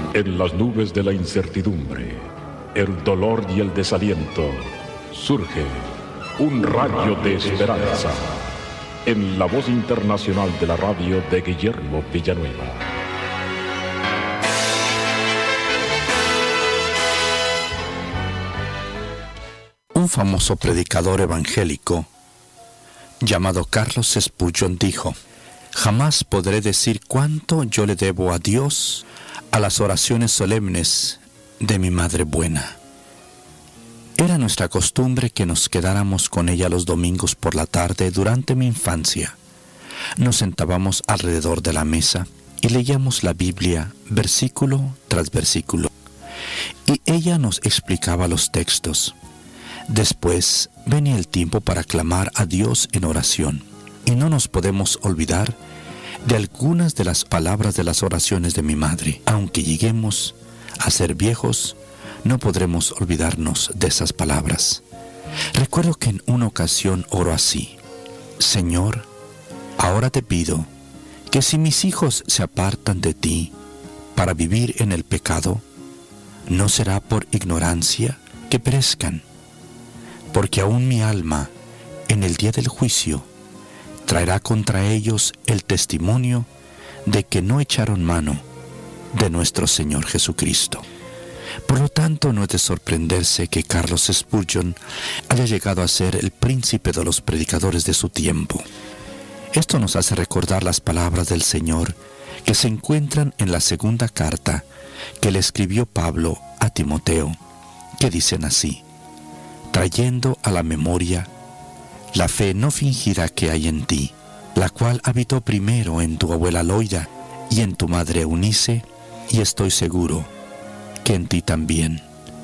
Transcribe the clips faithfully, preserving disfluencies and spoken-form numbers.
En las nubes de la incertidumbre, el dolor y el desaliento, surge un rayo de esperanza en la voz internacional de la radio de Guillermo Villanueva. Un famoso predicador evangélico llamado Carlos Spurgeon dijo: jamás podré decir cuánto yo le debo a Dios a las oraciones solemnes de mi madre buena. Era nuestra costumbre que nos quedáramos con ella los domingos por la tarde durante mi infancia. Nos sentábamos alrededor de la mesa y leíamos la Biblia versículo tras versículo, y ella nos explicaba los textos. Después venía el tiempo para clamar a Dios en oración, y no nos podemos olvidar de algunas de las palabras de las oraciones de mi madre. Aunque lleguemos a ser viejos, no podremos olvidarnos de esas palabras. Recuerdo que en una ocasión oró así: Señor, ahora te pido que si mis hijos se apartan de ti para vivir en el pecado, no será por ignorancia que perezcan, porque aún mi alma, en el día del juicio, traerá contra ellos el testimonio de que no echaron mano de nuestro Señor Jesucristo. Por lo tanto, no es de sorprenderse que Carlos Spurgeon haya llegado a ser el príncipe de los predicadores de su tiempo. Esto nos hace recordar las palabras del Señor que se encuentran en la segunda carta que le escribió Pablo a Timoteo, que dicen así: trayendo a la memoria la fe no fingida que hay en ti, la cual habitó primero en tu abuela Loida y en tu madre Eunice, y estoy seguro que en ti también.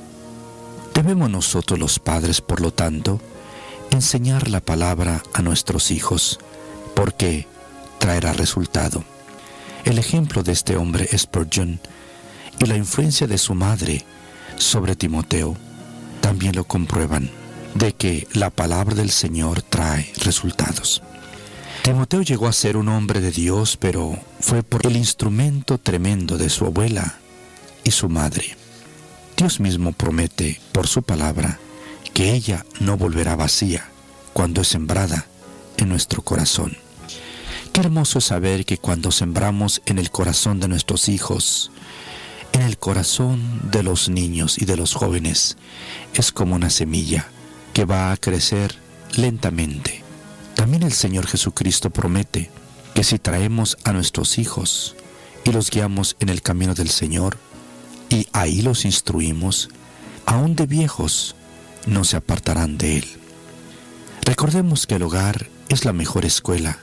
Debemos nosotros los padres, por lo tanto, enseñar la palabra a nuestros hijos, porque traerá resultado. El ejemplo de este hombre Spurgeon y la influencia de su madre sobre Timoteo también lo comprueban, de que la palabra del Señor trae resultados. Timoteo llegó a ser un hombre de Dios, pero fue por el instrumento tremendo de su abuela y su madre. Dios mismo promete por su palabra que ella no volverá vacía cuando es sembrada en nuestro corazón. Qué hermoso es saber que cuando sembramos en el corazón de nuestros hijos, en el corazón de los niños y de los jóvenes, es como una semilla que va a crecer lentamente. También el Señor Jesucristo promete que si traemos a nuestros hijos y los guiamos en el camino del Señor, y ahí los instruimos, aún de viejos no se apartarán de Él. Recordemos que el hogar es la mejor escuela,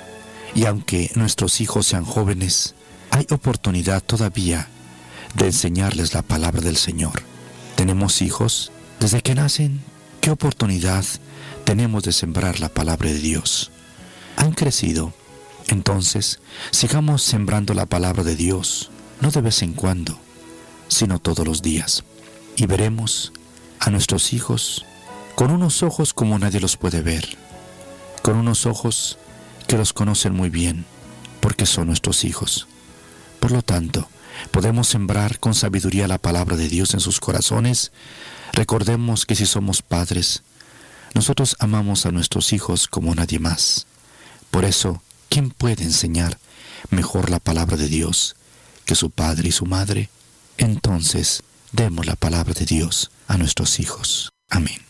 y aunque nuestros hijos sean jóvenes, hay oportunidad todavía de enseñarles la palabra del Señor. Tenemos hijos desde que nacen. ¿Qué oportunidad tenemos de sembrar la palabra de Dios? Han crecido. Entonces, sigamos sembrando la palabra de Dios, no de vez en cuando, sino todos los días. Y veremos a nuestros hijos con unos ojos como nadie los puede ver, con unos ojos que los conocen muy bien, porque son nuestros hijos. Por lo tanto, podemos sembrar con sabiduría la palabra de Dios en sus corazones. Recordemos que si somos padres, nosotros amamos a nuestros hijos como nadie más. Por eso, ¿quién puede enseñar mejor la palabra de Dios que su padre y su madre? Entonces, demos la palabra de Dios a nuestros hijos. Amén.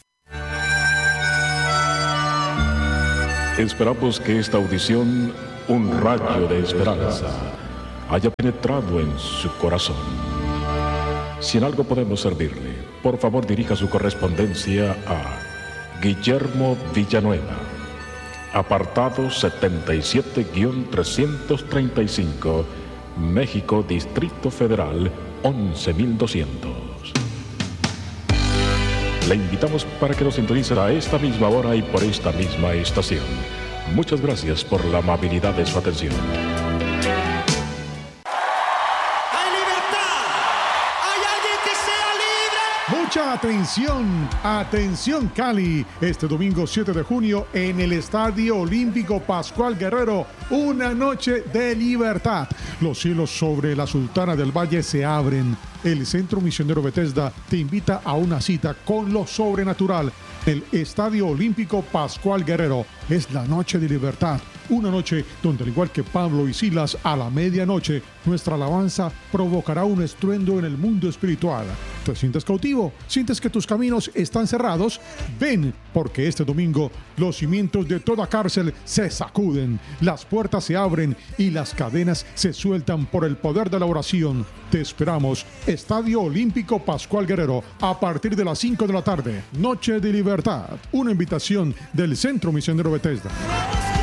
Esperamos que esta audición, un rayo de esperanza, haya penetrado en su corazón. Si en algo podemos servirle, por favor dirija su correspondencia a Guillermo Villanueva, apartado setenta y siete trescientos treinta y cinco, México, Distrito Federal, once mil doscientos. Le invitamos para que nos sintonice a esta misma hora y por esta misma estación. Muchas gracias por la amabilidad de su atención. Mucha atención, atención Cali, este domingo siete de junio en el Estadio Olímpico Pascual Guerrero, una noche de libertad. Los cielos sobre la Sultana del Valle se abren. El Centro Misionero Bethesda te invita a una cita con lo sobrenatural. El Estadio Olímpico Pascual Guerrero es la noche de libertad. Una noche donde, al igual que Pablo y Silas, a la medianoche, nuestra alabanza provocará un estruendo en el mundo espiritual. ¿Te sientes cautivo? ¿Sientes que tus caminos están cerrados? Ven, porque este domingo los cimientos de toda cárcel se sacuden, las puertas se abren y las cadenas se sueltan por el poder de la oración. Te esperamos, Estadio Olímpico Pascual Guerrero, a partir de las cinco de la tarde. Noche de libertad, una invitación del Centro Misionero Bethesda.